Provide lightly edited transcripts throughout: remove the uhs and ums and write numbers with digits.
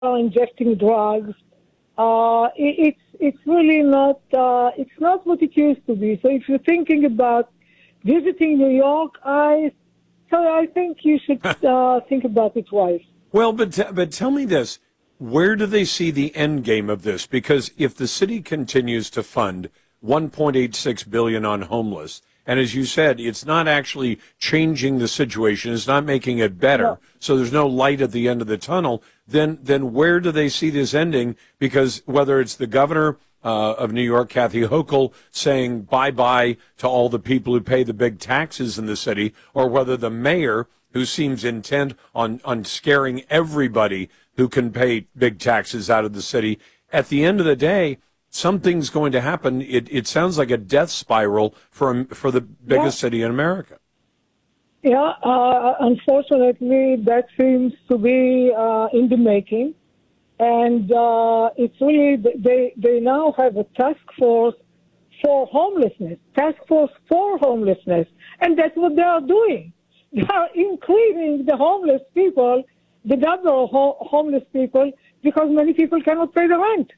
are injecting drugs. It's really not. It's not what it used to be. So if you're thinking about visiting New York, I think you should think about it twice. Well, but tell me this: where do they see the end game of this? Because if the city continues to fund 1.86 billion on homeless, and as you said, it's not actually changing the situation, it's not making it better. No. So there's no light at the end of the tunnel. Then where do they see this ending? Because whether it's the governor of New York, Kathy Hochul, saying bye-bye to all the people who pay the big taxes in the city, or whether the mayor, who seems intent on scaring everybody who can pay big taxes out of the city, at the end of the day, something's going to happen. It sounds like a death spiral for the biggest city in America. Yeah, unfortunately, that seems to be in the making. And it's really, they now have a task force for homelessness, and that's what they are doing. They are increasing the homeless people, the number of homeless people, because many people cannot pay the rent.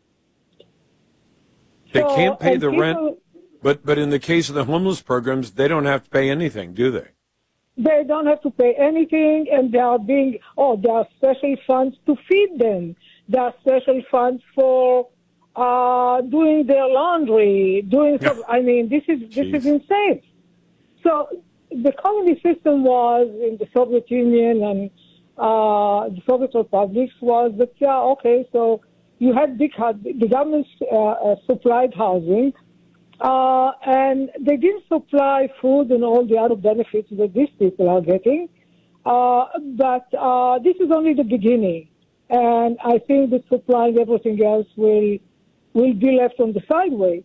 They can't pay the rent, but in the case of the homeless programs, they don't have to pay anything, do they? They don't have to pay anything, and there are special funds to feed them. There are special funds for doing their laundry, this is insane. So the communist system was in the Soviet Union and the Soviet republics was that, so you had the government supplied housing, and they didn't supply food and all the other benefits that these people are getting. But this is only the beginning, and I think that supplying everything else will be left on the sideway,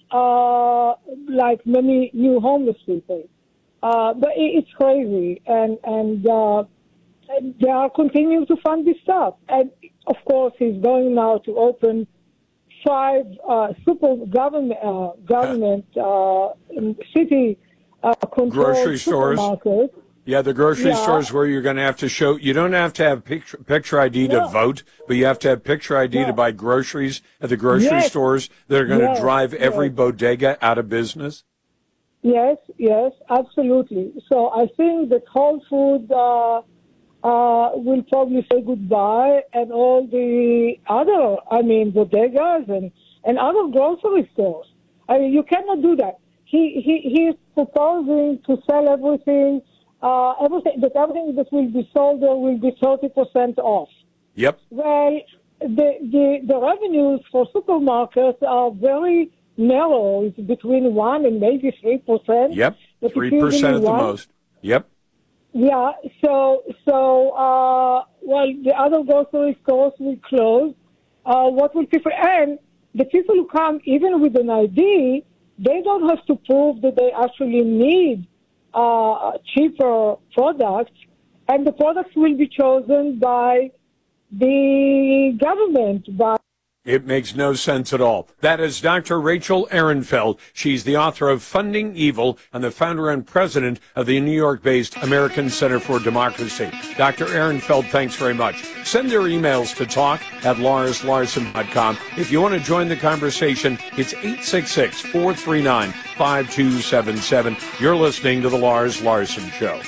like many new homeless people. But it's crazy, and they are continuing to fund this stuff. And of course, he's going now to open 5 super government city controlled grocery stores. Supermarkets. Yeah, the grocery stores where you're going to have to show, you don't have to have picture ID to vote, but you have to have picture ID to buy groceries at the grocery stores that are going to drive every bodega out of business. Yes, absolutely. So I think that Whole Foods will probably say goodbye, and all the other, bodegas and other grocery stores. You cannot do that. He is proposing to sell everything that will be sold there will be 30% off. Yep. Well, the revenues for supermarkets are very narrow. It's between 1% and maybe 3%. Yep. 3% at the most. Yep. Yeah. So the other grocery stores will close. What will people? And the people who come, even with an ID, they don't have to prove that they actually need cheaper products, and the products will be chosen by the government. It makes no sense at all. That is Dr. Rachel Ehrenfeld. She's the author of Funding Evil and the founder and president of the New York-based American Center for Democracy. Dr. Ehrenfeld, thanks very much. Send their emails to talk@larslarson.com. If you want to join the conversation, it's 866-439-5277. You're listening to The Lars Larson Show.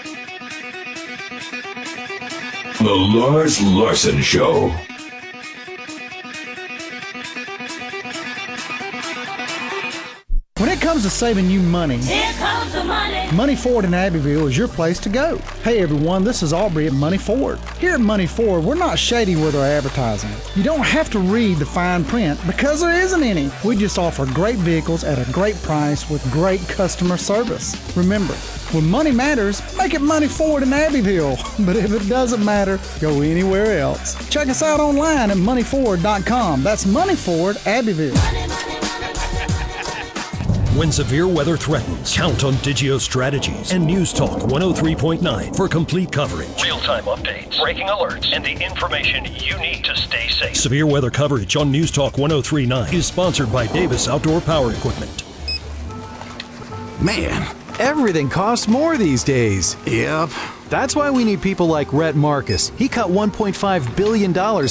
The Lars Larson Show. When it comes to saving you money, here comes the money. Money Ford in Abbeville is your place to go. Hey everyone, this is Aubrey at Money Ford. Here at Money Ford, we're not shady with our advertising. You don't have to read the fine print because there isn't any. We just offer great vehicles at a great price with great customer service. Remember, when money matters, make it Money Ford in Abbeville. But if it doesn't matter, go anywhere else. Check us out online at moneyford.com. That's Money Ford, Abbeville. When severe weather threatens, count on Digio Strategies and News Talk 103.9 for complete coverage. Real-time updates, breaking alerts, and the information you need to stay safe. Severe weather coverage on News Talk 103.9 is sponsored by Davis Outdoor Power Equipment. Man, everything costs more these days. Yep, That's why we need people like Rhett Marcus. He cut $1.5 billion